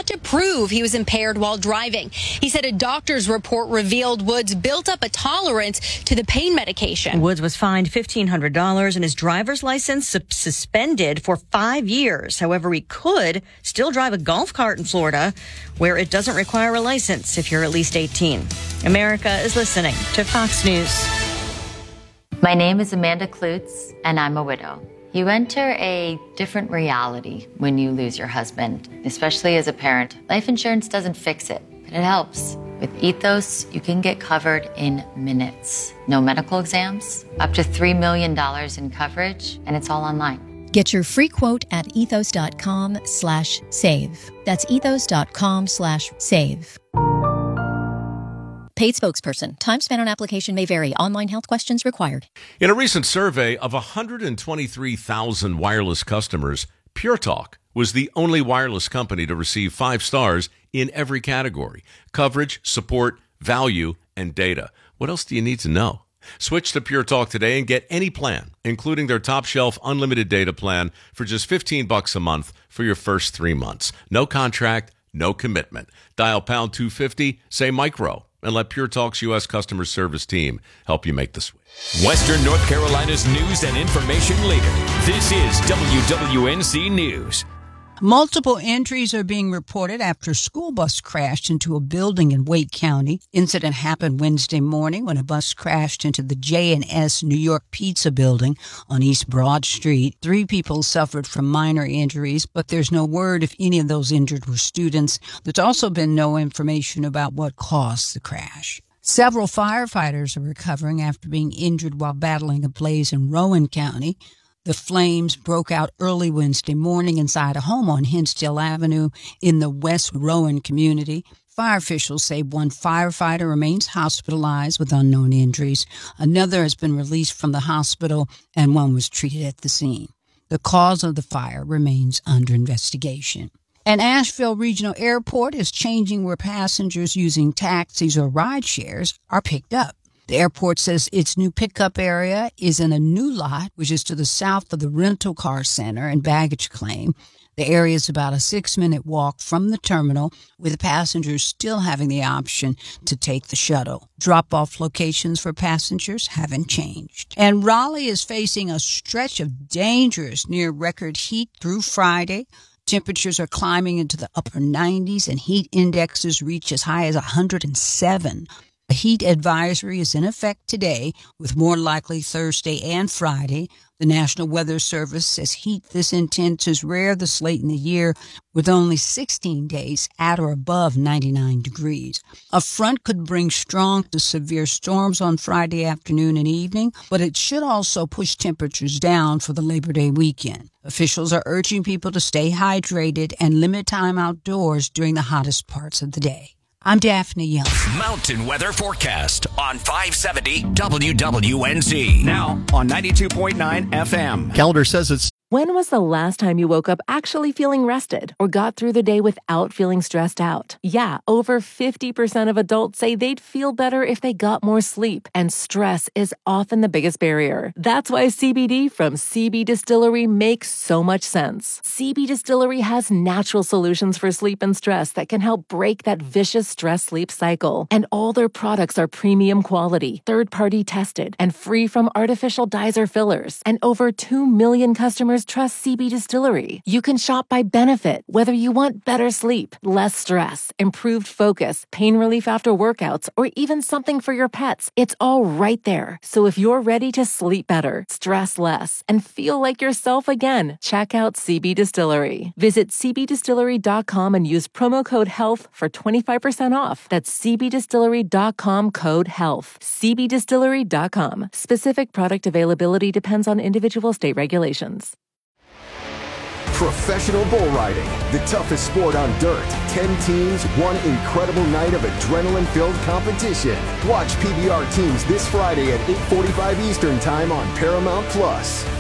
to prove he was impaired while driving. He said a doctor's report revealed Woods built up a tolerance to the pain medication. Woods was fined $1,500 and his driver's license suspended for 5 years. However, he could still drive a golf cart in Florida, where it doesn't require a license if you're at least 18. America is listening to Fox News. My name is Amanda Klutz, and I'm a widow. You enter a different reality when you lose your husband, especially as a parent. Life insurance doesn't fix it, but it helps. With Ethos, you can get covered in minutes. No medical exams, up to $3 million in coverage, and it's all online. Get your free quote at ethos.com/save. That's ethos.com/save. Paid spokesperson. Time spent on application may vary. Online health questions required. In a recent survey of 123,000 wireless customers, Pure Talk was the only wireless company to receive 5 stars in every category: coverage, support, value, and data. What else do you need to know? Switch to Pure Talk today and get any plan, including their top shelf unlimited data plan for just $15 a month for your first 3 months. No contract, no commitment. Dial pound 250, say micro, and let Pure Talk's U.S. customer service team help you make the switch. Western North Carolina's news and information leader. This is WWNC News. Multiple injuries are being reported after a school bus crashed into a building in Wake County. Incident happened Wednesday morning when a bus crashed into the J&S New York Pizza building on East Broad Street. 3 people suffered from minor injuries, but there's no word if any of those injured were students. There's also been no information about what caused the crash. Several firefighters are recovering after being injured while battling a blaze in Rowan County. The flames broke out early Wednesday morning inside a home on Hinsdale Avenue in the West Rowan community. Fire officials say one firefighter remains hospitalized with unknown injuries. Another has been released from the hospital, and one was treated at the scene. The cause of the fire remains under investigation. And Asheville Regional Airport is changing where passengers using taxis or ride shares are picked up. The airport says its new pickup area is in a new lot, which is to the south of the rental car center and baggage claim. The area is about a 6-minute walk from the terminal, with passengers still having the option to take the shuttle. Drop-off locations for passengers haven't changed. And Raleigh is facing a stretch of dangerous near-record heat through Friday. Temperatures are climbing into the upper 90s, and heat indexes reach as high as 107. A heat advisory is in effect today, with more likely Thursday and Friday. The National Weather Service says heat this intense is rare this late in the year, with only 16 days at or above 99 degrees. A front could bring strong to severe storms on Friday afternoon and evening, but it should also push temperatures down for the Labor Day weekend. Officials are urging people to stay hydrated and limit time outdoors during the hottest parts of the day. I'm Daphne Young. Mountain weather forecast on 570 WWNC. Now on 92.9 FM. Calendar says it's... When was the last time you woke up actually feeling rested or got through the day without feeling stressed out? Yeah, over 50% of adults say they'd feel better if they got more sleep, and stress is often the biggest barrier. That's why CBD from CB Distillery makes so much sense. CB Distillery has natural solutions for sleep and stress that can help break that vicious stress-sleep cycle. And all their products are premium quality, third-party tested, and free from artificial dyes or fillers. And over 2 million customers trust CB Distillery. You can shop by benefit, whether you want better sleep, less stress, improved focus, pain relief after workouts, or even something for your pets. It's all right there. So if you're ready to sleep better, stress less, and feel like yourself again, check out CB Distillery. Visit cbdistillery.com and use promo code HEALTH for 25% off. That's cbdistillery.com code HEALTH. cbdistillery.com. Specific product availability depends on individual state regulations. Professional bull riding, the toughest sport on dirt. 10 teams, one incredible night of adrenaline-filled competition. Watch PBR teams this Friday at 8:45 Eastern Time on Paramount+.